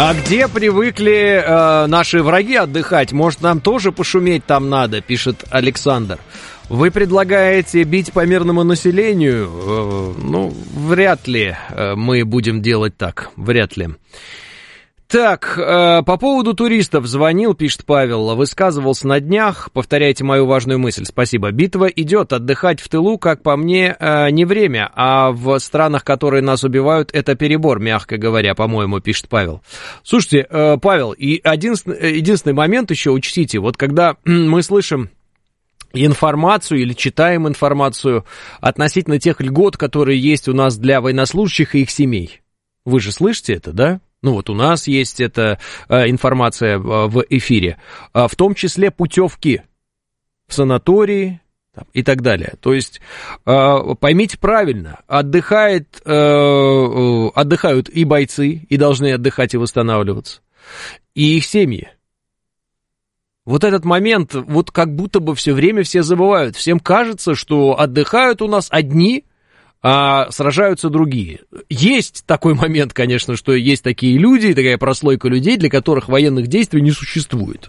А где привыкли наши враги отдыхать? Может, нам тоже пошуметь там надо, пишет Александр. Вы предлагаете бить по мирному населению? Ну, вряд ли мы будем делать так, вряд ли. Так, по поводу туристов звонил, пишет Павел, высказывался на днях, повторяйте мою важную мысль, спасибо. Битва идет, отдыхать в тылу, как по мне, не время, а в странах, которые нас убивают, это перебор, мягко говоря, по-моему, пишет Павел. Слушайте, Павел, и единственный момент еще учтите, вот когда мы слышим информацию или читаем информацию относительно тех льгот, которые есть у нас для военнослужащих и их семей, вы же слышите это, да? Ну вот у нас есть эта информация в эфире, в том числе путевки в санатории и так далее. То есть, поймите правильно, отдыхают и бойцы, и должны отдыхать и восстанавливаться, и их семьи. Вот этот момент, вот как будто бы все время все забывают. Всем кажется, что отдыхают у нас одни, а сражаются другие. Есть такой момент, конечно, что есть такие люди, такая прослойка людей, для которых военных действий не существует.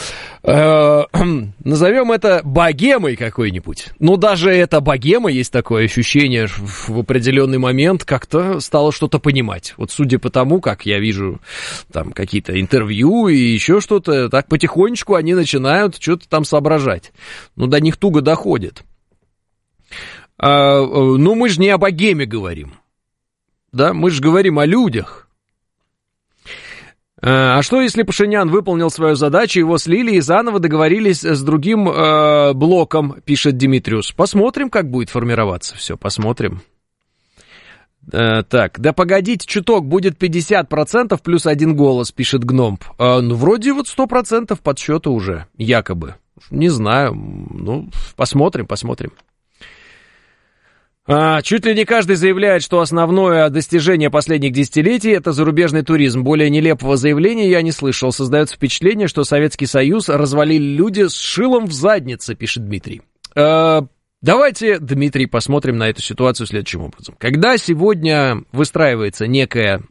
Назовем это богемой какой-нибудь. Но даже эта богема, есть такое ощущение, в определенный момент как-то стало что-то понимать. Вот судя по тому, как я вижу там какие-то интервью и еще что-то, так потихонечку они начинают что-то там соображать. Ну, до них туго доходит. Ну, мы же не о богеме говорим, да, мы же говорим о людях. А что, если Пашинян выполнил свою задачу, его слили и заново договорились с другим блоком, пишет Димитриус. Посмотрим, как будет формироваться все, посмотрим. Так, да погодите чуток, будет 50% плюс 1 голос, пишет Гномб. Ну, вроде вот 100% подсчета уже, якобы. Не знаю, ну, посмотрим. Чуть ли не каждый заявляет, что основное достижение последних десятилетий – это зарубежный туризм. Более нелепого заявления я не слышал. Создается впечатление, что Советский Союз развалили люди с шилом в заднице, пишет Дмитрий. Давайте, Дмитрий, посмотрим на эту ситуацию следующим образом. Когда сегодня выстраивается некая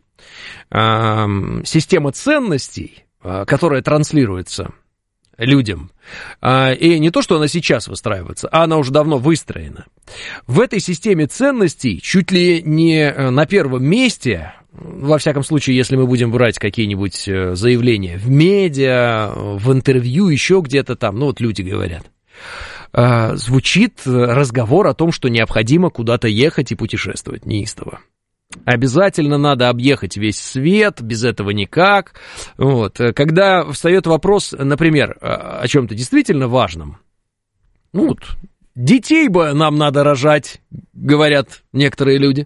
система ценностей, которая транслируется людям, и не то, что она сейчас выстраивается, а она уже давно выстроена. В этой системе ценностей чуть ли не на первом месте, во всяком случае, если мы будем брать какие-нибудь заявления в медиа, в интервью, еще где-то там, ну вот люди говорят, звучит разговор о том, что необходимо куда-то ехать и путешествовать неистово. Обязательно надо объехать весь свет, без этого никак. Вот. Когда встает вопрос, например, о чем-то действительно важном, ну вот, детей бы нам надо рожать, говорят некоторые люди.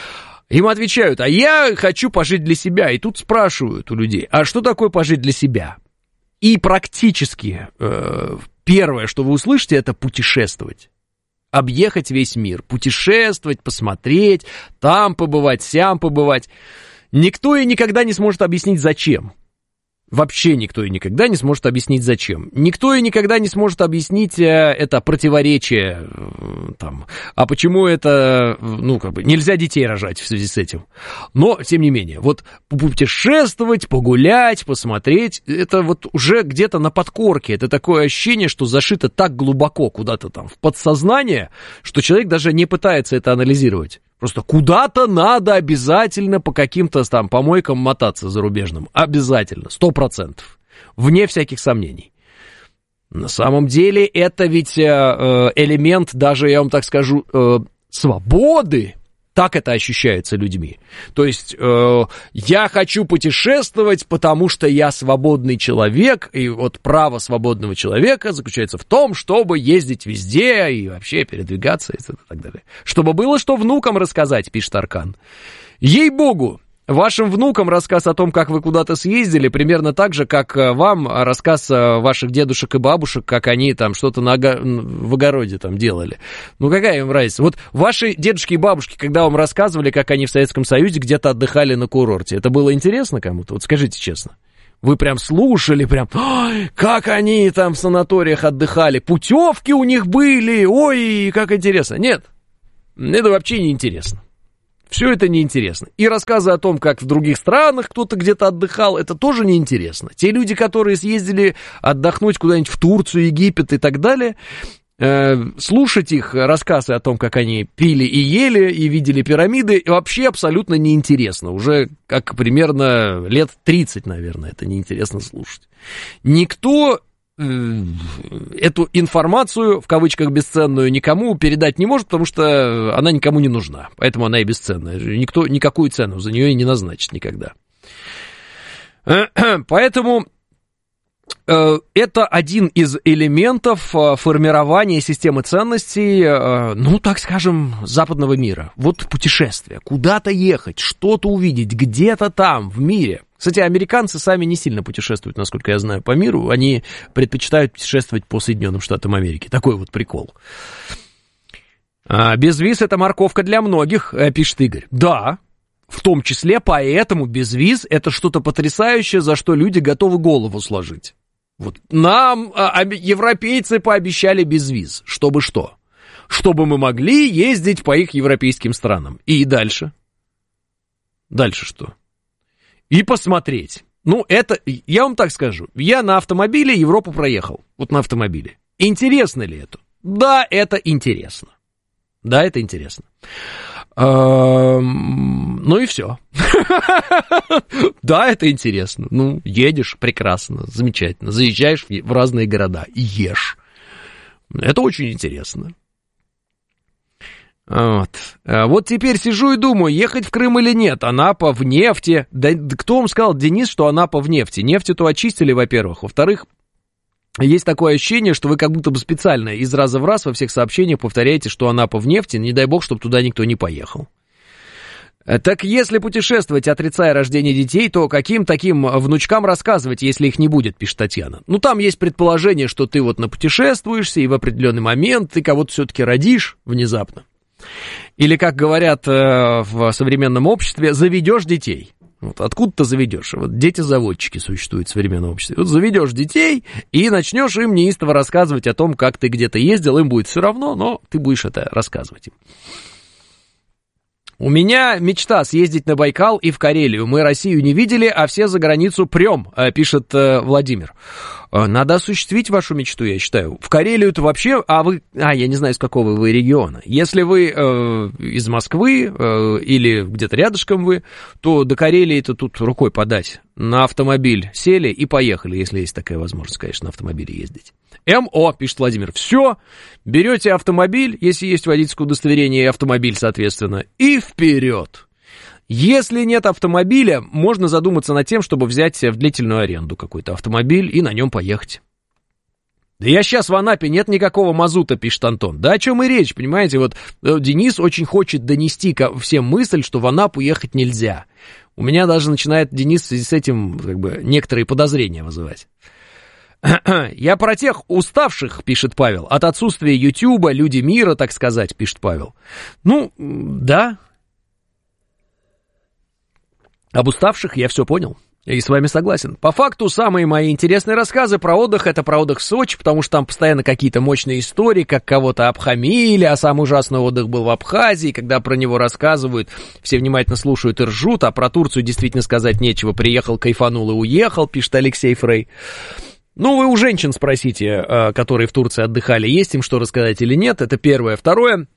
Им отвечают, а я хочу пожить для себя. И тут спрашивают у людей, а что такое пожить для себя? И практически первое, что вы услышите, это путешествовать. Объехать весь мир, путешествовать, посмотреть, там побывать, сям побывать. Никто и никогда не сможет объяснить, зачем. Вообще никто и никогда не сможет объяснить, зачем. Никто и никогда не сможет объяснить это противоречие, там, а почему это, ну, как бы, нельзя детей рожать в связи с этим. Но, тем не менее, вот путешествовать, погулять, посмотреть, это вот уже где-то на подкорке. Это такое ощущение, что зашито так глубоко куда-то там в подсознание, что человек даже не пытается это анализировать. Просто куда-то надо обязательно по каким-то там помойкам мотаться зарубежным. Обязательно, 100%. Вне всяких сомнений. На самом деле это ведь элемент, даже я вам так скажу, свободы. Так это ощущается людьми. То есть я хочу путешествовать, потому что я свободный человек, и вот право свободного человека заключается в том, чтобы ездить везде и вообще передвигаться и так далее. Чтобы было что внукам рассказать, пишет Аркан. Ей-богу, вашим внукам рассказ о том, как вы куда-то съездили, примерно так же, как вам рассказ ваших дедушек и бабушек, как они там что-то в огороде там делали. Ну, какая им разница? Вот ваши дедушки и бабушки, когда вам рассказывали, как они в Советском Союзе где-то отдыхали на курорте, это было интересно кому-то? Вот скажите честно. Вы прям слушали, прям, ой, как они там в санаториях отдыхали, путевки у них были, ой, как интересно. Нет, это вообще не интересно. Все это неинтересно. И рассказы о том, как в других странах кто-то где-то отдыхал, это тоже неинтересно. Те люди, которые съездили отдохнуть куда-нибудь в Турцию, Египет и так далее, слушать их рассказы о том, как они пили и ели, и видели пирамиды, вообще абсолютно неинтересно. Уже как примерно лет 30, наверное, это неинтересно слушать. Никто эту информацию, в кавычках бесценную, никому передать не может, потому что она никому не нужна. Поэтому она и бесценная. Никто никакую цену за нее и не назначит никогда. Поэтому это один из элементов формирования системы ценностей, ну, так скажем, западного мира. Вот путешествие, куда-то ехать, что-то увидеть, где-то там, в мире. Кстати, американцы сами не сильно путешествуют, насколько я знаю, по миру. Они предпочитают путешествовать по Соединенным Штатам Америки. Такой вот прикол. Безвиз — это морковка для многих, пишет Игорь. Да, в том числе поэтому безвиз — это что-то потрясающее, за что люди готовы голову сложить. Вот нам европейцы пообещали безвиз. Чтобы что? Чтобы мы могли ездить по их европейским странам. И дальше? Дальше что? И посмотреть. Ну, это, я вам так скажу. Я на автомобиле Европу проехал. Вот на автомобиле. Интересно ли это? Да, это интересно. Да, это интересно. Ну и все. Да, это интересно. Ну, едешь, прекрасно, замечательно. Заезжаешь в разные города и ешь. Это очень интересно. Вот теперь сижу и думаю, ехать в Крым или нет. Анапа в нефти. Да кто вам сказал, Денис, что Анапа в нефти? Нефть-то очистили, во-первых. Во-вторых, есть такое ощущение, что вы как будто бы специально из раза в раз во всех сообщениях повторяете, что Анапа в нефти, не дай бог, чтобы туда никто не поехал. Так если путешествовать, отрицая рождение детей, то каким таким внучкам рассказывать, если их не будет, пишет Татьяна. Ну, там есть предположение, что ты вот напутешествуешься, и в определенный момент ты кого-то все-таки родишь внезапно. Или, как говорят в современном обществе, заведешь детей. Вот откуда ты заведешь? Вот дети-заводчики существуют в современном обществе. Вот заведешь детей и начнешь им неистово рассказывать о том, как ты где-то ездил, им будет все равно, но ты будешь это рассказывать им. У меня мечта съездить на Байкал и в Карелию. Мы Россию не видели, а все за границу прем, пишет Владимир. Надо осуществить вашу мечту, я считаю. В Карелию-то вообще... я не знаю, из какого вы региона. Если вы из Москвы или где-то рядышком вы, то до Карелии-то тут рукой подать. На автомобиль сели и поехали, если есть такая возможность, конечно, на автомобиле ездить. МО, пишет Владимир, все, берете автомобиль, если есть водительское удостоверение и автомобиль, соответственно, и вперед. Если нет автомобиля, можно задуматься над тем, чтобы взять в длительную аренду какой-то автомобиль и на нем поехать. Да я сейчас в Анапе, нет никакого мазута, пишет Антон. Да о чем и речь, понимаете, вот Денис очень хочет донести всем мысль, что в Анапу ехать нельзя. У меня даже начинает Денис в связи с этим как бы некоторые подозрения вызывать. Я про тех уставших, пишет Павел, от отсутствия Ютуба, люди мира, так сказать, пишет Павел. Ну, да. Об уставших я все понял. И с вами согласен. По факту, самые мои интересные рассказы про отдых, это про отдых в Сочи, потому что там постоянно какие-то мощные истории, как кого-то обхамили, а самый ужасный отдых был в Абхазии, когда про него рассказывают, все внимательно слушают и ржут, а про Турцию действительно сказать нечего. Приехал, кайфанул и уехал, пишет Алексей Фрей. Ну, вы у женщин спросите, которые в Турции отдыхали, есть им что рассказать или нет, это первое. Второе.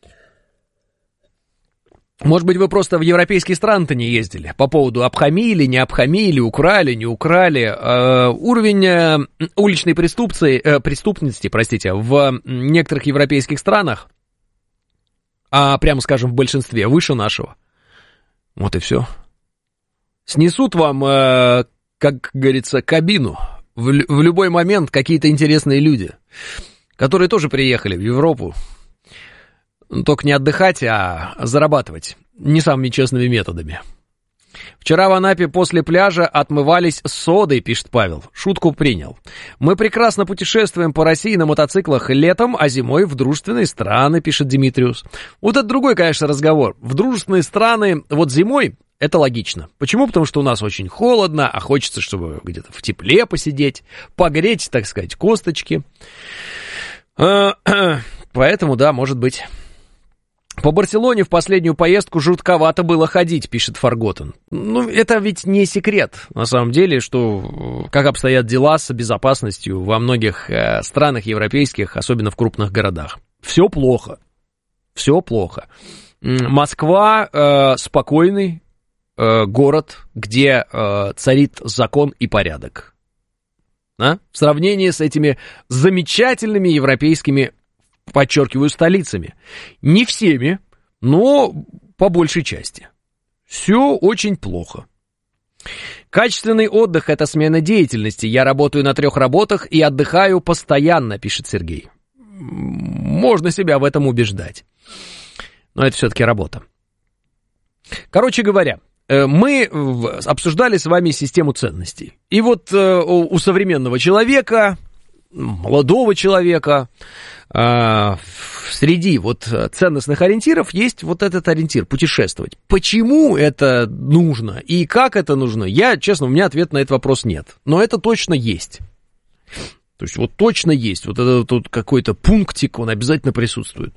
Может быть, вы просто в европейские страны-то не ездили по поводу обхамили, не обхамили, украли, не украли. Уровень уличной преступности, в некоторых европейских странах, прямо скажем, в большинстве, выше нашего. Вот и все. Снесут вам, как говорится, кабину. В любой момент какие-то интересные люди, которые тоже приехали в Европу. Только не отдыхать, а зарабатывать не самыми честными методами. Вчера в Анапе после пляжа отмывались содой, пишет Павел. Шутку принял. Мы прекрасно путешествуем по России на мотоциклах летом, а зимой в дружественные страны, пишет Димитриус. Вот это другой, конечно, разговор. В дружественные страны вот зимой это логично. Почему? Потому что у нас очень холодно, а хочется, чтобы где-то в тепле посидеть, погреть, так сказать, косточки. Поэтому, да, может быть... По Барселоне в последнюю поездку жутковато было ходить, пишет Форготтен. Ну, это ведь не секрет, на самом деле, что как обстоят дела с безопасностью во многих странах европейских, особенно в крупных городах. Все плохо. Все плохо. Москва спокойный город, где царит закон и порядок. В сравнении с этими замечательными европейскими, подчеркиваю, столицами. Не всеми, но по большей части. Все очень плохо. Качественный отдых – это смена деятельности. Я работаю на 3 работах и отдыхаю постоянно, пишет Сергей. Можно себя в этом убеждать. Но это все-таки работа. Короче говоря, мы обсуждали с вами систему ценностей. И вот у современного человека, молодого человека, среди вот ценностных ориентиров есть вот этот ориентир – путешествовать. Почему это нужно и как это нужно? Честно, у меня ответа на этот вопрос нет. Но это точно есть. То есть вот точно есть. Вот этот тут какой-то пунктик, он обязательно присутствует.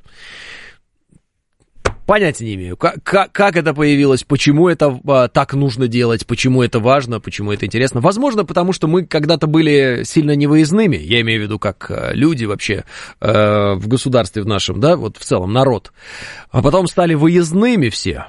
Понятия не имею, как это появилось, почему это так нужно делать, почему это важно, почему это интересно. Возможно, потому что мы когда-то были сильно невыездными, я имею в виду как люди вообще в государстве в нашем, да, вот в целом народ. А потом стали выездными все,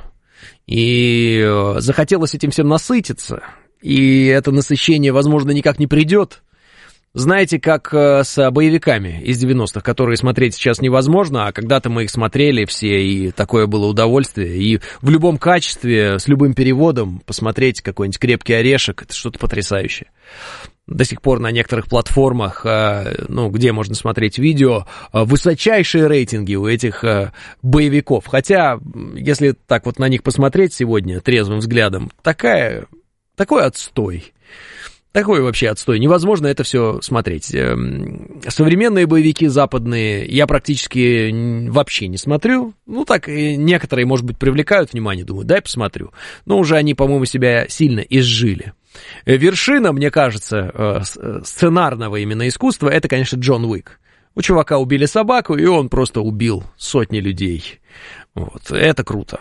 и захотелось этим всем насытиться, и это насыщение, возможно, никак не придет. Знаете, как с боевиками из 90-х, которые смотреть сейчас невозможно, а когда-то мы их смотрели все, и такое было удовольствие. И в любом качестве, с любым переводом, посмотреть какой-нибудь «Крепкий орешек» — это что-то потрясающее. До сих пор на некоторых платформах, где можно смотреть видео, высочайшие рейтинги у этих боевиков. Хотя, если так вот на них посмотреть сегодня трезвым взглядом, такой отстой. Такой вообще отстой. Невозможно это все смотреть. Современные боевики западные я практически вообще не смотрю. Ну, так, некоторые, может быть, привлекают внимание. Думаю, дай посмотрю. Но уже они, по-моему, себя сильно изжили. Вершина, мне кажется, сценарного именно искусства, это, конечно, Джон Уик. У чувака убили собаку, и он просто убил сотни людей. Вот. Это круто.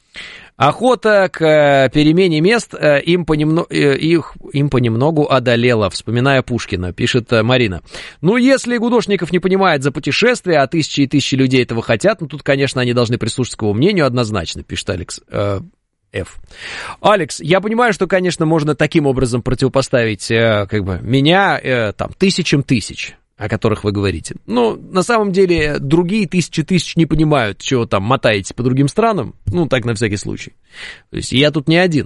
Охота к перемене мест им понемногу одолела, вспоминая Пушкина, пишет Марина. Ну, если Гудошников не понимает за путешествия, а тысячи и тысячи людей этого хотят, ну, тут, конечно, они должны прислушаться к его мнению однозначно, пишет Алекс Ф. Алекс, я понимаю, что, конечно, можно таким образом противопоставить меня тысячам тысяч, о которых вы говорите. Но на самом деле другие тысячи не понимают, чего там мотаете по другим странам. Ну, так на всякий случай. То есть я тут не один.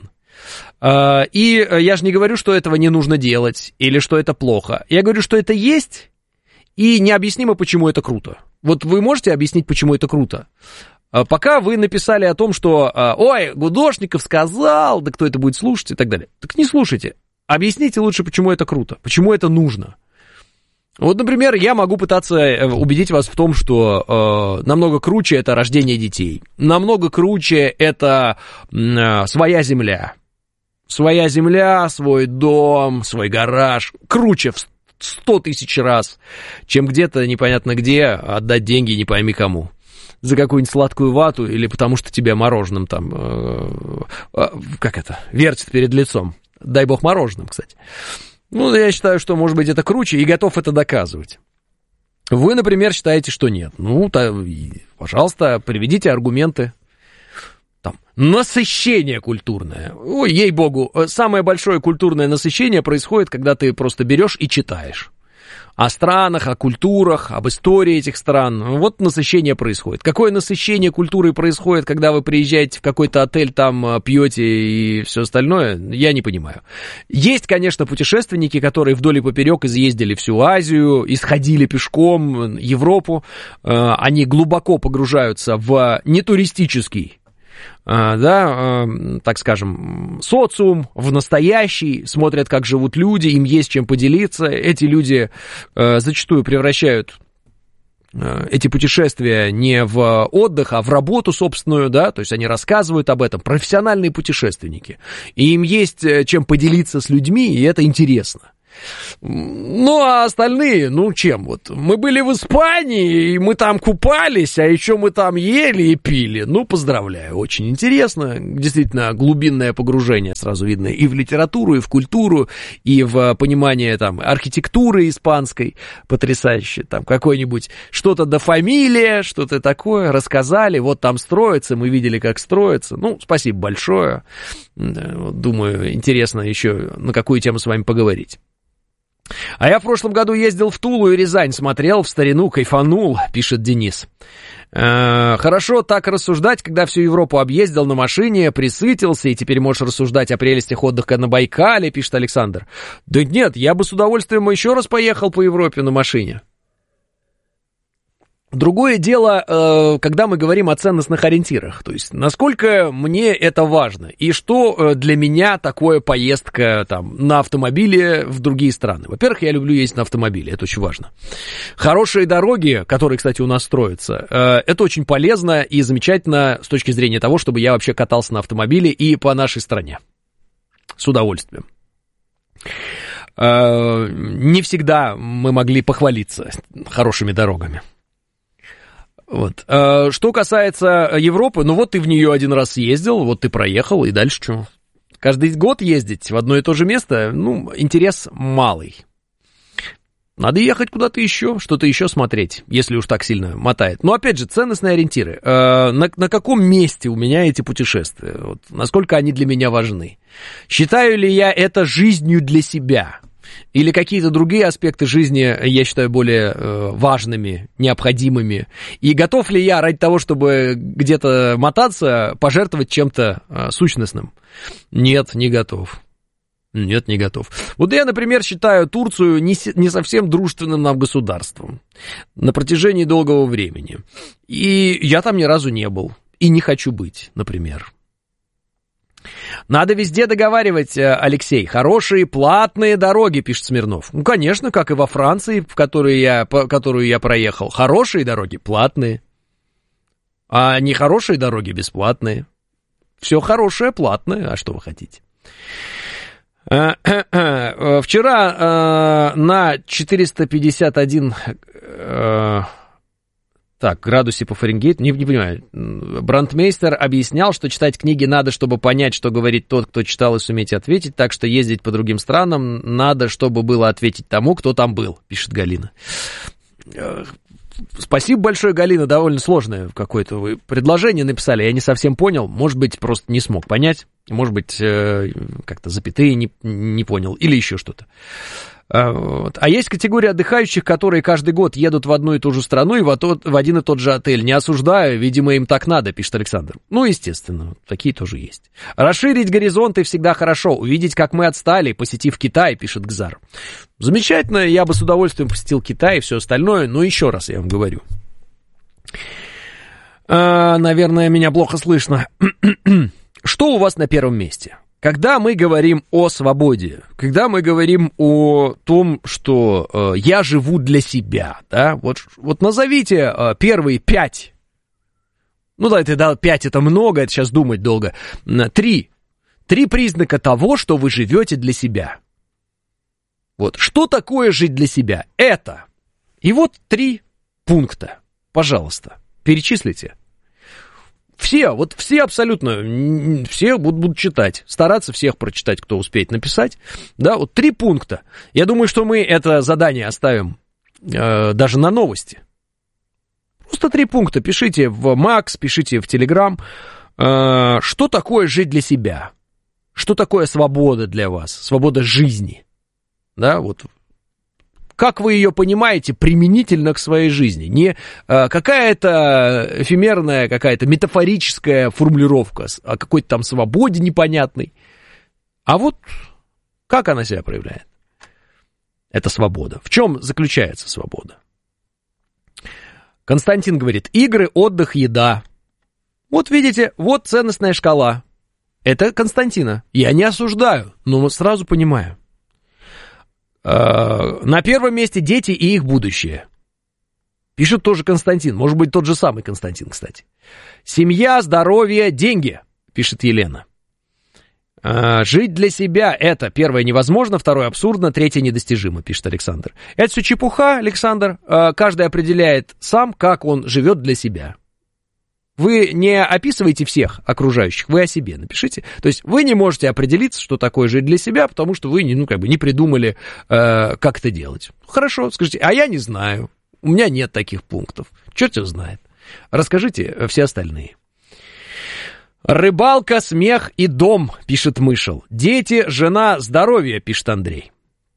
И я же не говорю, что этого не нужно делать или что это плохо. Я говорю, что это есть и необъяснимо, почему это круто. Вот вы можете объяснить, почему это круто? Пока вы написали о том, что «Ой, Гудошников сказал», да кто это будет слушать и так далее. Так не слушайте. Объясните лучше, почему это круто, почему это нужно. Вот, например, я могу пытаться убедить вас в том, что намного круче это рождение детей, намного круче это своя земля. Своя земля, свой дом, свой гараж. Круче в 100 тысяч раз, чем где-то непонятно где отдать деньги не пойми кому. За какую-нибудь сладкую вату или потому что тебя мороженым там, вертит перед лицом. Дай бог мороженым, кстати. Ну, я считаю, что, может быть, это круче и готов это доказывать. Вы, например, считаете, что нет. Ну, пожалуйста, приведите аргументы. Там, насыщение культурное. Ой, ей-богу, самое большое культурное насыщение происходит, когда ты просто берешь и читаешь. О странах, о культурах, об истории этих стран. Вот насыщение происходит. Какое насыщение культуры происходит, когда вы приезжаете в какой-то отель, там пьете и все остальное, я не понимаю. Есть, конечно, путешественники, которые вдоль и поперек изъездили всю Азию, исходили пешком Европу. Они глубоко погружаются в нетуристический, так скажем, социум, в настоящий, смотрят, как живут люди, им есть чем поделиться. Эти люди зачастую превращают эти путешествия не в отдых, а в работу собственную, да, то есть они рассказывают об этом, профессиональные путешественники, и им есть чем поделиться с людьми, и это интересно. Ну, а остальные, ну, чем? Вот мы были в Испании, и мы там купались, а еще мы там ели и пили. Ну, поздравляю, очень интересно. Действительно, глубинное погружение сразу видно и в литературу, и в культуру, и в понимание там архитектуры испанской. Потрясающе. Там какой-нибудь что-то до фамилия, что-то такое рассказали. Вот там строится, мы видели, как строится. Ну, спасибо большое. Думаю, интересно еще на какую тему с вами поговорить. А я в прошлом году ездил в Тулу и Рязань, смотрел в старину, кайфанул, пишет Денис. Хорошо так рассуждать, когда всю Европу объездил на машине, присытился, и теперь можешь рассуждать о прелестях отдыха на Байкале, пишет Александр. Да нет, я бы с удовольствием еще раз поехал по Европе на машине. Другое дело, когда мы говорим о ценностных ориентирах, то есть насколько мне это важно, и что для меня такое поездка там, на автомобиле в другие страны. Во-первых, я люблю ездить на автомобиле, это очень важно. Хорошие дороги, которые, кстати, у нас строятся, это очень полезно и замечательно с точки зрения того, чтобы я вообще катался на автомобиле и по нашей стране. С удовольствием. Не всегда мы могли похвалиться хорошими дорогами. Вот. Что касается Европы, ну вот ты в нее один раз съездил, вот ты проехал, и дальше что? Каждый год ездить в одно и то же место, ну, интерес малый. Надо ехать куда-то еще, что-то еще смотреть, если уж так сильно мотает. Но опять же, ценностные ориентиры. На каком месте у меня эти путешествия? Вот, насколько они для меня важны? Считаю ли я это жизнью для себя? Или какие-то другие аспекты жизни я считаю более важными, необходимыми? И готов ли я ради того, чтобы где-то мотаться, пожертвовать чем-то сущностным? Нет, не готов. Нет, не готов. Вот я, например, считаю Турцию не совсем дружественным нам государством на протяжении долгого времени. И я там ни разу не был. И не хочу быть, например. Надо везде договаривать, Алексей. Хорошие платные дороги, пишет Смирнов. Ну, конечно, как и во Франции, которую я проехал. Хорошие дороги платные. А нехорошие дороги бесплатные. Все хорошее платное. А что вы хотите? Вчера на 451... Так, градусе по Фаренгейту, не понимаю. Брандмейстер объяснял, что читать книги надо, чтобы понять, что говорит тот, кто читал, и суметь ответить, так что ездить по другим странам надо, чтобы было ответить тому, кто там был, пишет Галина. Спасибо большое, Галина, довольно сложное какое-то вы предложение написали, я не совсем понял, может быть, просто не смог понять, может быть, как-то запятые не понял, или еще что-то. А есть категория отдыхающих, которые каждый год едут в одну и ту же страну и в один и тот же отель. Не осуждаю, видимо, им так надо, пишет Александр. Ну, естественно, такие тоже есть. Расширить горизонты всегда хорошо. Увидеть, как мы отстали, посетив Китай, пишет Гзар. Замечательно, я бы с удовольствием посетил Китай и все остальное, но еще раз я вам говорю. Наверное, меня плохо слышно. Что у вас на первом месте? Когда мы говорим о свободе, когда мы говорим о том, что я живу для себя, да, вот назовите первые 5, ну да, 5 это много, это сейчас думать долго, 3 признака того, что вы живете для себя. Вот, что такое жить для себя? Это. И вот 3 пункта, пожалуйста, перечислите. Все абсолютно, все будут читать, стараться всех прочитать, кто успеет написать. Да, вот 3 пункта. Я думаю, что мы это задание оставим даже на новости. Просто 3 пункта. Пишите в Макс, пишите в Телеграм. Что такое жить для себя? Что такое свобода для вас? Свобода жизни. Да, вот. Как вы ее понимаете применительно к своей жизни? Не какая-то эфемерная, какая-то метафорическая формулировка о какой-то там свободе непонятной. А вот как она себя проявляет? Это свобода. В чем заключается свобода? Константин говорит, игры, отдых, еда. Вот видите, вот ценностная шкала. Это Константина. Я не осуждаю, но сразу понимаю. На первом месте дети и их будущее. Пишет тоже Константин. Может быть, тот же самый Константин, кстати. Семья, здоровье, деньги, пишет Елена. Жить для себя — это, первое, невозможно, второе, абсурдно, третье, недостижимо, пишет Александр. Это все чепуха, Александр. Каждый определяет сам, как он живет для себя. Вы не описываете всех окружающих, вы о себе напишите. То есть вы не можете определиться, что такое жить для себя, потому что вы не придумали, как это делать. Хорошо, скажите, а я не знаю, у меня нет таких пунктов. Черт его знает. Расскажите все остальные. Рыбалка, смех и дом, пишет Мышел. Дети, жена, здоровье, пишет Андрей.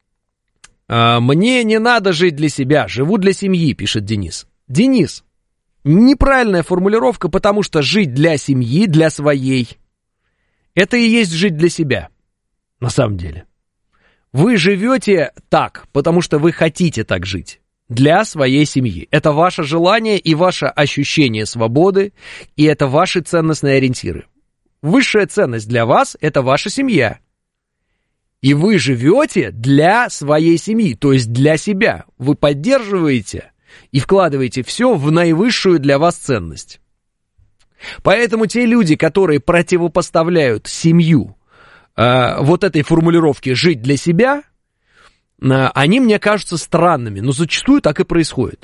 Мне не надо жить для себя, живу для семьи, пишет Денис. Денис, неправильная формулировка, потому что жить для семьи, для своей, это и есть жить для себя, на самом деле. Вы живете так, потому что вы хотите так жить. Для своей семьи. Это ваше желание и ваше ощущение свободы, и это ваши ценностные ориентиры. Высшая ценность для вас – это ваша семья. И вы живете для своей семьи, то есть для себя. Вы поддерживаете и вкладываете все в наивысшую для вас ценность. Поэтому те люди, которые противопоставляют семью вот этой формулировке «жить для себя», они мне кажутся странными, но зачастую так и происходит.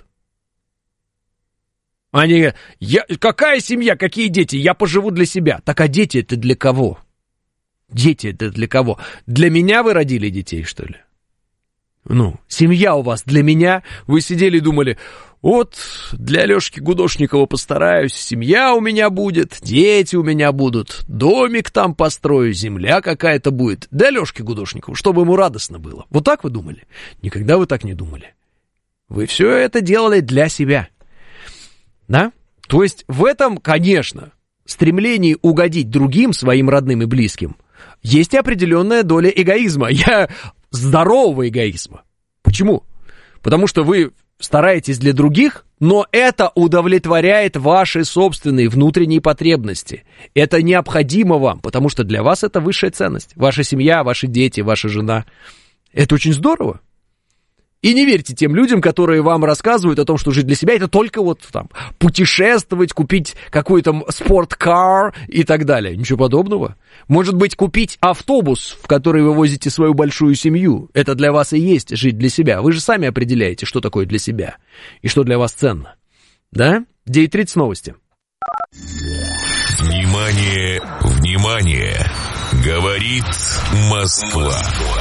Они говорят, какая семья, какие дети, я поживу для себя. Так, а дети это для кого? Дети это для кого? Для меня вы родили детей, что ли? Семья у вас для меня. Вы сидели и думали, вот для Лешки Гудошникова постараюсь, семья у меня будет, дети у меня будут, домик там построю, земля какая-то будет. Для Лешки Гудошникова, чтобы ему радостно было. Вот так вы думали? Никогда вы так не думали. Вы все это делали для себя. Да? То есть в этом, конечно, стремлении угодить другим, своим родным и близким, есть и определенная доля эгоизма. Здорового эгоизма. Почему? Потому что вы стараетесь для других, но это удовлетворяет ваши собственные внутренние потребности. Это необходимо вам, потому что для вас это высшая ценность. Ваша семья, ваши дети, ваша жена. Это очень здорово. И не верьте тем людям, которые вам рассказывают о том, что жить для себя это только путешествовать, купить какой-то спорткар и так далее. Ничего подобного. Может быть, купить автобус, в который вы возите свою большую семью. Это для вас и есть жить для себя. Вы же сами определяете, что такое для себя и что для вас ценно. Да? 9:30 новости. Внимание, внимание! Говорит Москва.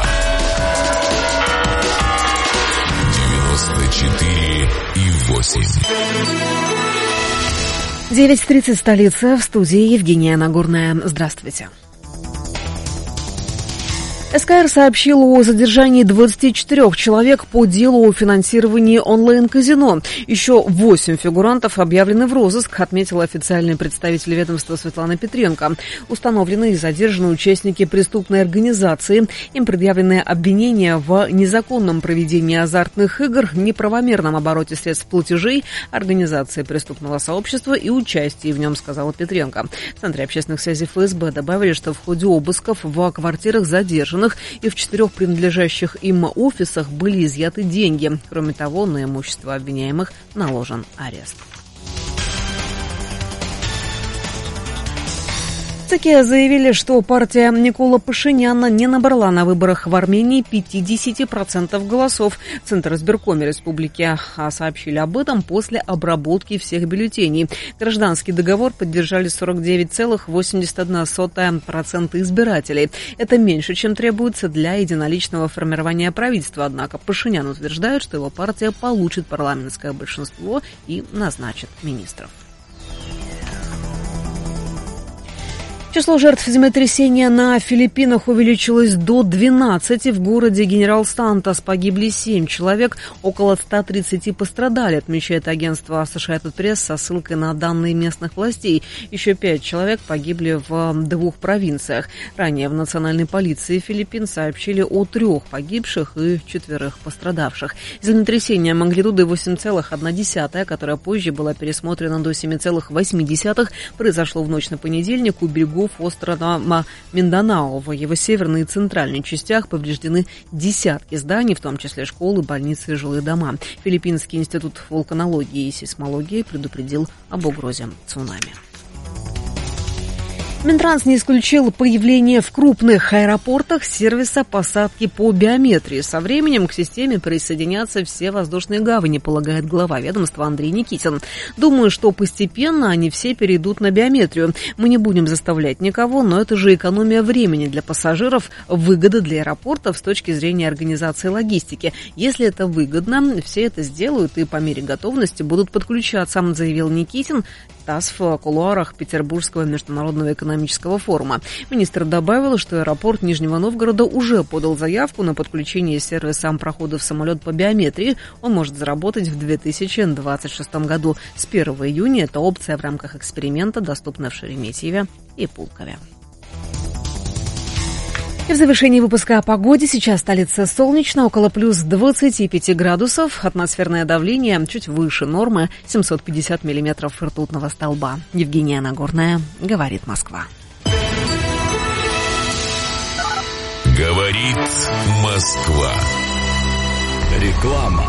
94,8. 9:30 столица, в студии Евгения Нагорная. Здравствуйте. СКР сообщил о задержании 24 человек по делу о финансировании онлайн-казино. Еще 8 фигурантов объявлены в розыск, отметила официальный представитель ведомства Светлана Петренко. Установлены и задержаны участники преступной организации. Им предъявлены обвинения в незаконном проведении азартных игр, неправомерном обороте средств платежей, организации преступного сообщества и участии в нем, сказала Петренко. В Центре общественных связей ФСБ добавили, что в ходе обысков в квартирах задержанных и в 4 принадлежащих им офисах были изъяты деньги. Кроме того, на имущество обвиняемых наложен арест. В ЦК заявили, что партия Никола Пашиняна не набрала на выборах в Армении 50% голосов. Центр избиркома республики сообщили об этом после обработки всех бюллетеней. Гражданский договор поддержали 49,81% избирателей. Это меньше, чем требуется для единоличного формирования правительства. Однако Пашинян утверждает, что его партия получит парламентское большинство и назначит министров. Число жертв землетрясения на Филиппинах увеличилось до 12. В городе Генерал-Сантос погибли 7 человек, около 130 пострадали, отмечает агентство США Пресс со ссылкой на данные местных властей. Еще 5 человек погибли в 2 провинциях. Ранее в национальной полиции Филиппин сообщили о 3 погибших и 4 пострадавших. Землетрясение магнитудой 8,1, которое позже было пересмотрено до 7,8, произошло в ночь на понедельник у берегов острова Минданао. В его северной и центральной частях повреждены десятки зданий, в том числе школы, больницы и жилые дома. Филиппинский институт вулканологии и сейсмологии предупредил об угрозе цунами. Минтранс не исключил появление в крупных аэропортах сервиса посадки по биометрии. Со временем к системе присоединятся все воздушные гавани, полагает глава ведомства Андрей Никитин. Думаю, что постепенно они все перейдут на биометрию. Мы не будем заставлять никого, но это же экономия времени для пассажиров, выгода для аэропортов с точки зрения организации логистики. Если это выгодно, все это сделают и по мере готовности будут подключаться, заявил Никитин в кулуарах Петербургского международного экономического форума. Министр добавил, что аэропорт Нижнего Новгорода уже подал заявку на подключение сервиса прохода в самолет по биометрии. Он может заработать в 2026 году. С 1 июня эта опция в рамках эксперимента доступна в Шереметьеве и Пулкове. И в завершении выпуска о погоде. Сейчас столица солнечно, около плюс 25 градусов. Атмосферное давление чуть выше нормы, 750 миллиметров ртутного столба. Евгения Нагорная, говорит Москва. Говорит Москва. Реклама.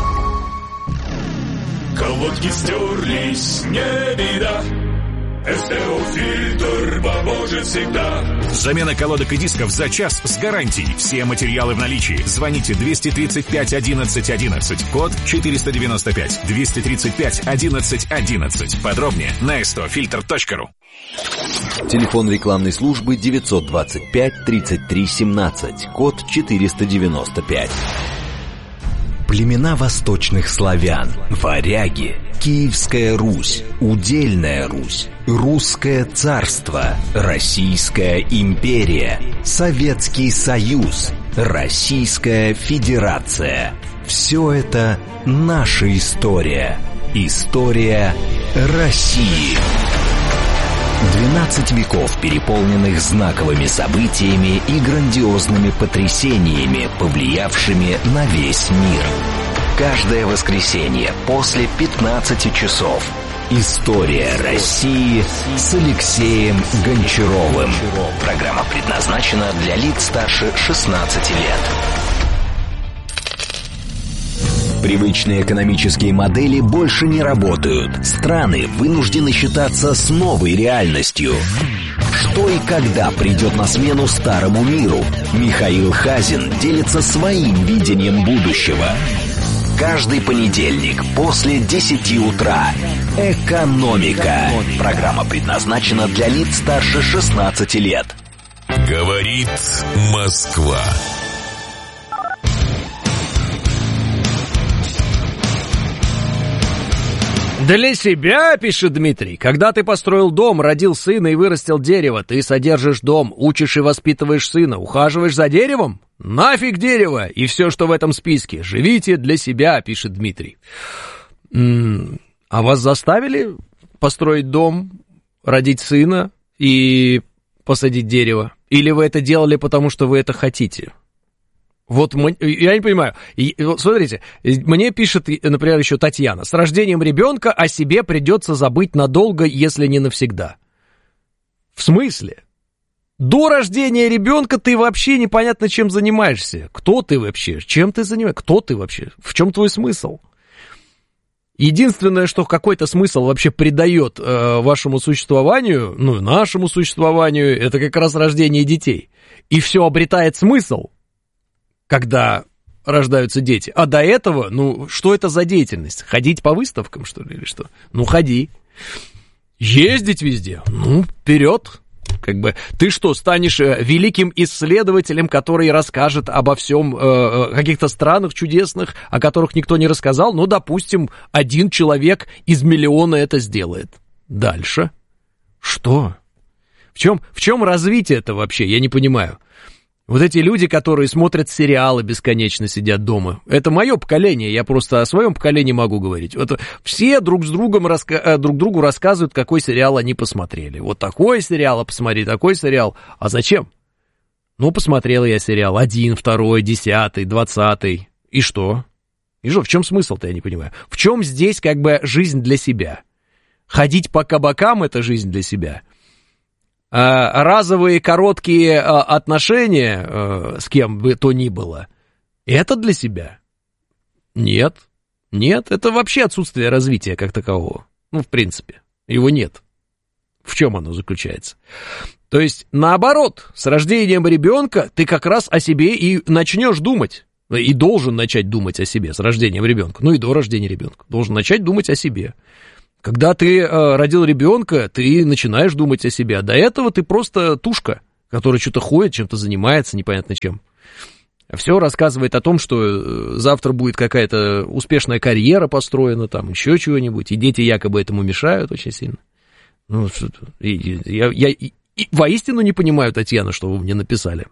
Колодки стерлись, не беда. СТО-фильтр поможет всегда. Замена колодок и дисков за час с гарантией. Все материалы в наличии. Звоните 235 11 11. Код 495. 235 11 11. Подробнее на stofilter.ru. Телефон рекламной службы 925 33 17. Код 495. Племена восточных славян, варяги, Киевская Русь, Удельная Русь, Русское царство, Российская империя, Советский Союз, Российская Федерация. Все это наша история. История России. 12 веков, переполненных знаковыми событиями и грандиозными потрясениями, повлиявшими на весь мир. Каждое воскресенье после 15 часов. История России с Алексеем Гончаровым. Программа предназначена для лиц старше 16 лет. Привычные экономические модели больше не работают. Страны вынуждены считаться с новой реальностью. Что и когда придет на смену старому миру? Михаил Хазин делится своим видением будущего. Каждый понедельник после 10 утра. «Экономика». Программа предназначена для лиц старше 16 лет. Говорит Москва. Для себя, пишет Дмитрий, когда ты построил дом, родил сына и вырастил дерево, ты содержишь дом, учишь и воспитываешь сына, ухаживаешь за деревом? Нафиг дерево и все, что в этом списке. Живите для себя, пишет Дмитрий. А вас заставили построить дом, родить сына и посадить дерево? Или вы это делали, потому что вы это хотите? Вот я не понимаю. Смотрите, мне пишет, например, еще Татьяна. С рождением ребенка о себе придется забыть надолго, если не навсегда. В смысле? До рождения ребенка ты вообще непонятно чем занимаешься. Кто ты вообще? Чем ты занимаешься? Кто ты вообще? В чем твой смысл? Единственное, что какой-то смысл вообще придает вашему существованию, ну, нашему существованию, это как раз рождение детей. И все обретает смысл, когда рождаются дети. А до этого, ну, что это за деятельность? Ходить по выставкам, что ли, или что? Ну, ходи. Ездить везде? Ну, вперед. Как бы, ты что, станешь великим исследователем, который расскажет обо всем, каких-то странах чудесных, о которых никто не рассказал? Ну, допустим, один человек из миллиона это сделает. Дальше. Что? В чем развитие это вообще? Я не понимаю. Вот эти люди, которые смотрят сериалы, бесконечно сидят дома. Это мое поколение, я просто о своем поколении могу говорить. Вот все друг другу рассказывают, какой сериал они посмотрели. Вот такой сериал, посмотри, такой сериал. А зачем? Ну, посмотрел я сериал 1, 2, 10, 20. И что? И что, в чем смысл-то, я не понимаю. В чем здесь как бы жизнь для себя? Ходить по кабакам — это жизнь для себя. Разовые короткие отношения с кем бы то ни было, это для себя? Нет, это вообще отсутствие развития как такового. Ну, в принципе, его нет. В чем оно заключается? То есть, наоборот, с рождением ребенка ты как раз о себе и начнешь думать. И должен начать думать о себе с рождением ребенка. Ну и до рождения ребенка. Должен начать думать о себе. Когда ты родил ребенка, ты начинаешь думать о себе. А до этого ты просто тушка, которая что-то ходит, чем-то занимается, непонятно чем. Все рассказывает о том, что завтра будет какая-то успешная карьера построена, там еще чего-нибудь. И дети якобы этому мешают очень сильно. Ну, я воистину не понимаю, Татьяна, что вы мне написали.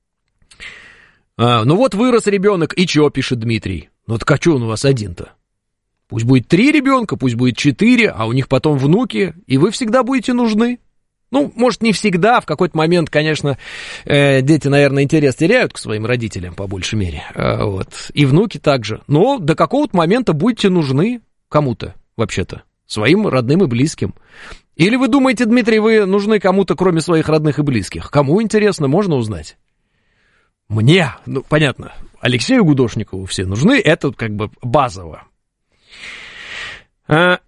Ну вот вырос ребенок, и чё, пишет Дмитрий? Ну так а чё он у вас один-то? Пусть будет 3 ребенка, пусть будет 4, а у них потом внуки, и вы всегда будете нужны. Ну, может, не всегда, в какой-то момент, конечно, дети, наверное, интерес теряют к своим родителям, по большей мере, вот, и внуки также. Но до какого-то момента будете нужны кому-то, вообще-то, своим родным и близким. Или вы думаете, Дмитрий, вы нужны кому-то, кроме своих родных и близких? Кому интересно, можно узнать? Мне, ну, понятно, Алексею Гудошникову все нужны, это как бы базово. Все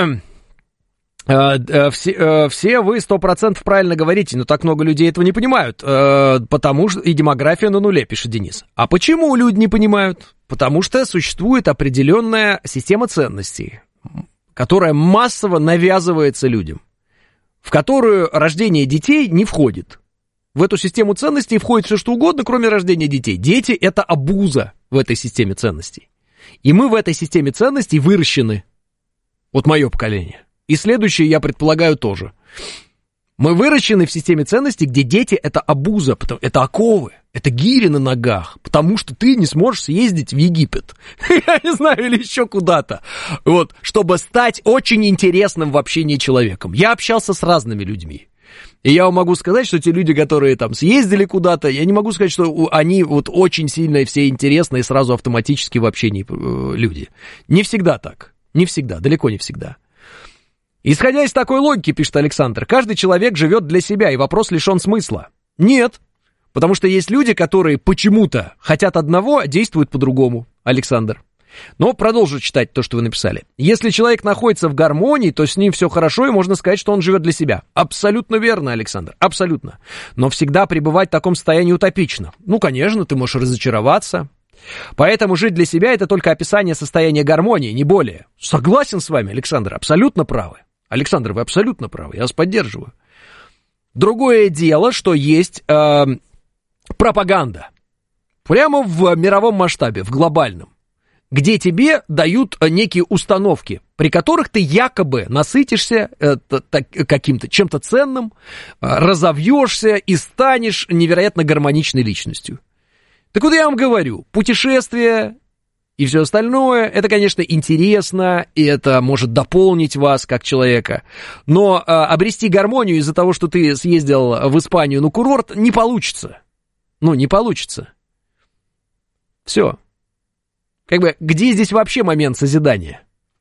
вы 100% правильно говорите, но так много людей этого не понимают, потому что и демография на нуле, пишет Денис. А почему люди не понимают? Потому что существует определенная система ценностей, которая массово навязывается людям, в которую рождение детей не входит. В эту систему ценностей входит все что угодно, кроме рождения детей. Дети — это обуза в этой системе ценностей. И мы в этой системе ценностей выращены. Вот мое поколение. И следующее, я предполагаю, тоже. Мы выращены в системе ценностей, где дети — это обуза, это оковы, это гири на ногах, потому что ты не сможешь съездить в Египет, я не знаю, или еще куда-то, вот, чтобы стать очень интересным в общении человеком. Я общался с разными людьми. И я вам могу сказать, что те люди, которые там съездили куда-то, я не могу сказать, что они вот очень сильно и все интересные и сразу автоматически в общении люди. Не всегда так. Не всегда, далеко не всегда. Исходя из такой логики, пишет Александр, каждый человек живет для себя, и вопрос лишен смысла. Нет, потому что есть люди, которые почему-то хотят одного, а действуют по-другому, Александр. Но продолжу читать то, что вы написали. Если человек находится в гармонии, то с ним все хорошо, и можно сказать, что он живет для себя. Абсолютно верно, Александр, абсолютно. Но всегда пребывать в таком состоянии утопично. Ну, конечно, ты можешь разочароваться. Поэтому жить для себя — это только описание состояния гармонии, не более. Согласен с вами, Александр, абсолютно правы. Александр, вы абсолютно правы, я вас поддерживаю. Другое дело, что есть пропаганда. Прямо в мировом масштабе, в глобальном. Где тебе дают некие установки, при которых ты якобы насытишься каким-то чем-то ценным, разовьешься и станешь невероятно гармоничной личностью. Так вот я вам говорю, путешествия и все остальное, это, конечно, интересно, и это может дополнить вас как человека, но обрести гармонию из-за того, что ты съездил в Испанию на курорт, не получится. Ну, не получится. Все. Как бы, где здесь вообще момент созидания?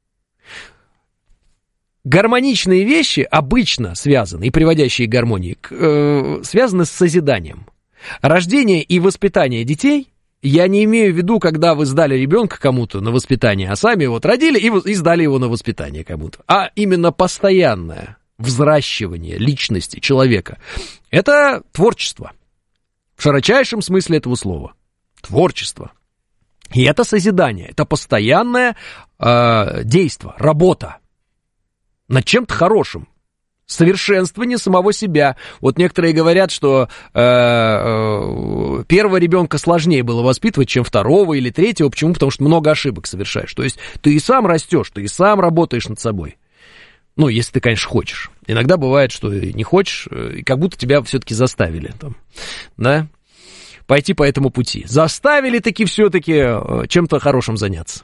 Гармоничные вещи обычно связаны, и приводящие к гармонии, связаны с созиданием. Рождение и воспитание детей, я не имею в виду, когда вы сдали ребенка кому-то на воспитание, а сами вот родили и сдали его на воспитание кому-то, а именно постоянное взращивание личности человека. Это творчество. В широчайшем смысле этого слова. Творчество. И это созидание, это постоянное действие, работа над чем-то хорошим, совершенствование самого себя. Вот некоторые говорят, что первого ребенка сложнее было воспитывать, чем второго или третьего. Почему? Потому что много ошибок совершаешь. То есть ты и сам растешь, ты и сам работаешь над собой. Ну, если ты, конечно, хочешь. Иногда бывает, что не хочешь, и как будто тебя все-таки заставили там, да? Пойти по этому пути. Заставили таки все-таки чем-то хорошим заняться.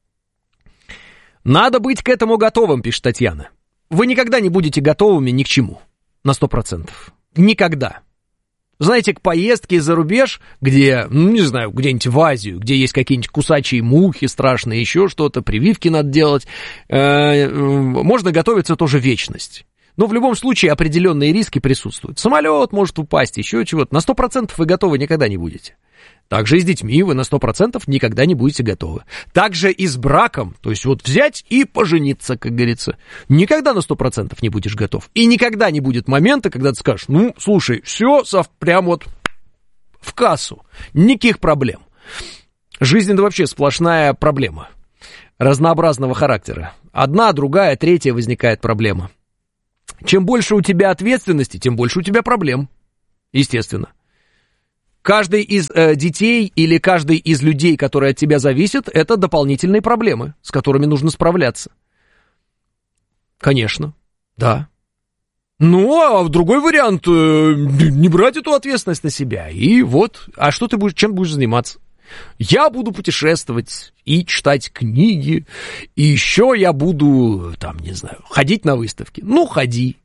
Надо быть к этому готовым, пишет Татьяна. Вы никогда не будете готовыми ни к чему. На 100%. Никогда. Знаете, к поездке за рубеж, где, ну, не знаю, где-нибудь в Азию, где есть какие-нибудь кусачие мухи страшные, еще что-то, прививки надо делать, можно готовиться тоже вечность. Но в любом случае определенные риски присутствуют. Самолет может упасть, еще чего-то. На 100% вы готовы никогда не будете. Так же и с детьми вы на 100% никогда не будете готовы. Так же и с браком, то есть вот взять и пожениться, как говорится. Никогда на 100% не будешь готов. И никогда не будет момента, когда ты скажешь, ну, слушай, все прям вот в кассу, никаких проблем. Жизнь — это вообще сплошная проблема разнообразного характера. Одна, другая, третья возникает проблема. Чем больше у тебя ответственности, тем больше у тебя проблем, естественно. Каждый из детей или каждый из людей, которые от тебя зависят, это дополнительные проблемы, с которыми нужно справляться. Конечно, да. Ну, а другой вариант, не брать эту ответственность на себя. И вот, а что ты будешь, чем будешь заниматься? Я буду путешествовать и читать книги, и еще я буду, там, не знаю, ходить на выставки. Ну, ходи,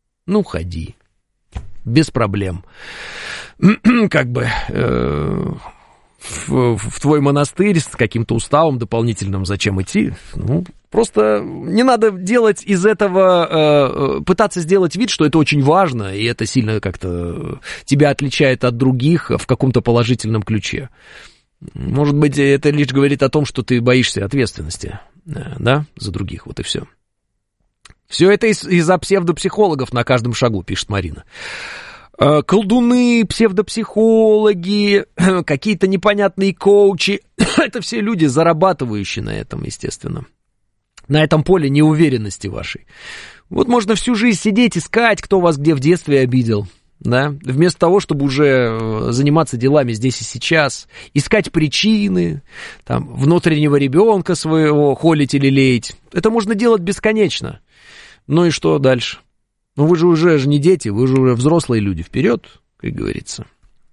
без проблем. Как бы в твой монастырь с каким-то уставом дополнительным зачем идти? Ну, просто не надо делать из этого, пытаться сделать вид, что это очень важно, и это сильно как-то тебя отличает от других в каком-то положительном ключе. Может быть, это лишь говорит о том, что ты боишься ответственности, да, за других, вот и все. Все это из-за псевдопсихологов на каждом шагу, пишет Марина. Колдуны, псевдопсихологи, какие-то непонятные коучи. Это все люди, зарабатывающие на этом, естественно. На этом поле неуверенности вашей. Вот можно всю жизнь сидеть, искать, кто вас где в детстве обидел. Да? Вместо того, чтобы уже заниматься делами здесь и сейчас. Искать причины, там, внутреннего ребенка своего холить или леять. Это можно делать бесконечно. Ну и что дальше? Ну, вы же уже не дети, вы же уже взрослые люди. Вперед, как говорится.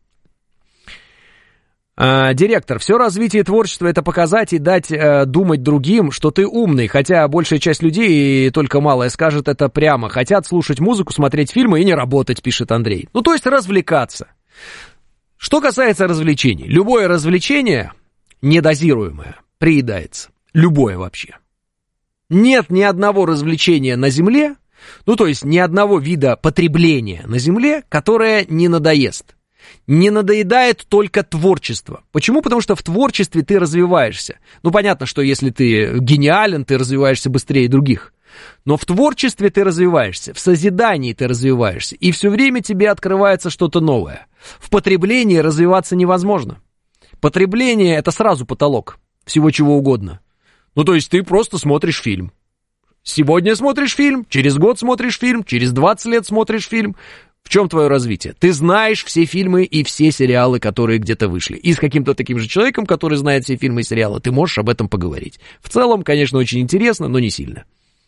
Директор, все развитие творчества — это показать и дать думать другим, что ты умный. Хотя большая часть людей, и только малая, скажет это прямо. Хотят слушать музыку, смотреть фильмы и не работать, пишет Андрей. Ну, то есть развлекаться. Что касается развлечений. Любое развлечение, недозируемое, приедается. Любое вообще. Нет ни одного развлечения на Земле, ну, то есть ни одного вида потребления на Земле, которое не надоест. Не надоедает только творчество. Почему? Потому что в творчестве ты развиваешься. Ну, понятно, что если ты гениален, ты развиваешься быстрее других. Но в творчестве ты развиваешься, в созидании ты развиваешься, и все время тебе открывается что-то новое. В потреблении развиваться невозможно. Потребление — это сразу потолок всего чего угодно. Ну, то есть ты просто смотришь фильм. Сегодня смотришь фильм, через год смотришь фильм, через 20 лет смотришь фильм. В чем твое развитие? Ты знаешь все фильмы и все сериалы, которые где-то вышли. И с каким-то таким же человеком, который знает все фильмы и сериалы, ты можешь об этом поговорить. В целом, конечно, очень интересно, но не сильно.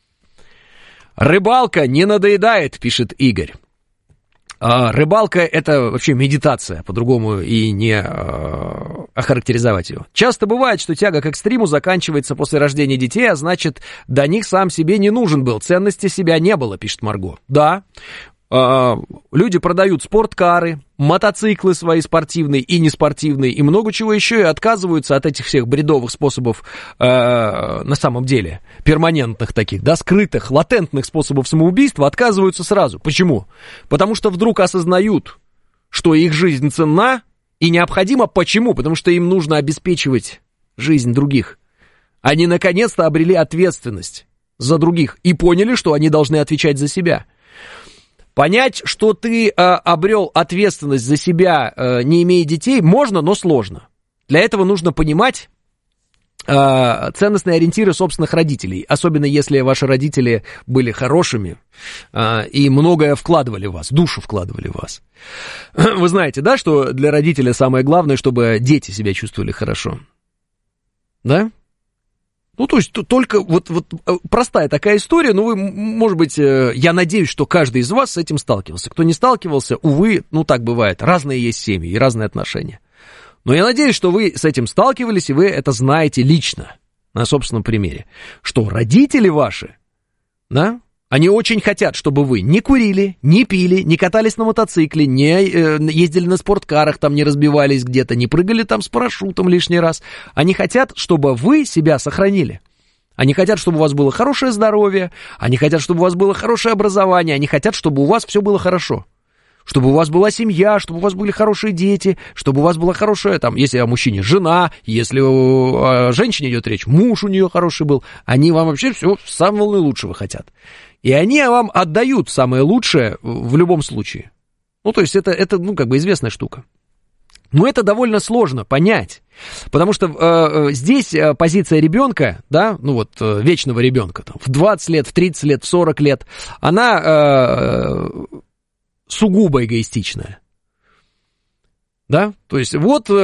Рыбалка не надоедает, пишет Игорь. Рыбалка — это вообще медитация, по-другому и не охарактеризовать ее. Часто бывает, что тяга к экстриму заканчивается после рождения детей, а значит, до них сам себе не нужен был, ценности себя не было, пишет Марго. Да, люди продают спорткары, мотоциклы свои спортивные и неспортивные, и много чего еще, и отказываются от этих всех бредовых способов, на самом деле, перманентных таких, да, скрытых, латентных способов самоубийства, отказываются сразу. Почему? Потому что вдруг осознают, что их жизнь ценна и необходима. Почему? Потому что им нужно обеспечивать жизнь других. Они наконец-то обрели ответственность за других и поняли, что они должны отвечать за себя. Понять, что ты обрел ответственность за себя, не имея детей, можно, но сложно. Для этого нужно понимать ценностные ориентиры собственных родителей, особенно если ваши родители были хорошими и многое вкладывали в вас, душу вкладывали в вас. Вы знаете, да, что для родителя самое главное, чтобы дети себя чувствовали хорошо? Да? Ну, то есть, только вот простая такая история, но вы, может быть, я надеюсь, что каждый из вас с этим сталкивался. Кто не сталкивался, увы, ну, так бывает. Разные есть семьи и разные отношения. Но я надеюсь, что вы с этим сталкивались, и вы это знаете лично, на собственном примере. Что родители ваши, да, они очень хотят, чтобы вы не курили, не пили, не катались на мотоцикле, не ездили на спорткарах, там не разбивались где-то, не прыгали там с парашютом лишний раз. Они хотят, чтобы вы себя сохранили. Они хотят, чтобы у вас было хорошее здоровье, они хотят, чтобы у вас было хорошее образование, они хотят, чтобы у вас все было хорошо. чтобы у вас была семья, чтобы у вас были хорошие дети, чтобы у вас была хорошая, там, если о мужчине жена, если о женщине идет речь, муж у нее хороший был, они вам вообще все самого наилучшего хотят. И они вам отдают самое лучшее в любом случае. Ну, то есть это ну, как бы известная штука. Но это довольно сложно понять, потому что здесь позиция ребенка, да, ну вот вечного ребенка, там, в 20 лет, в 30 лет, в 40 лет, она сугубо эгоистичная. Да, то есть вот